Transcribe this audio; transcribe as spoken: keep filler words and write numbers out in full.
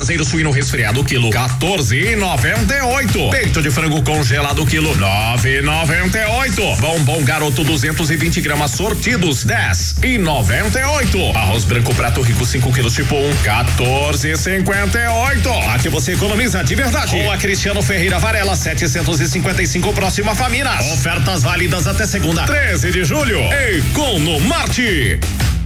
traseiro suíno resfriado quilo quatorze e noventa e oito. Peito de frango congelado quilo nove e noventa e oito. Bombom garoto duzentos e vinte gramas sortidos dez e noventa e oito. Arroz branco prato rico cinco quilos tipo um quatorze e cinquenta e oito. Aqui você economiza de verdade. Rua Cristiano Ferreira Varela setecentos e cinquenta e cinco, próxima Faminas. Ofertas válidas até segunda, treze de julho. Economarte.